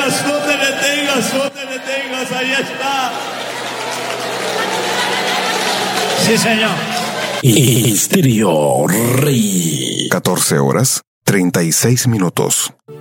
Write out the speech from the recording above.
tengas, donde le tengas, ahí está. Sí, señor. Estéreo Rey. 14 horas, 36 minutos.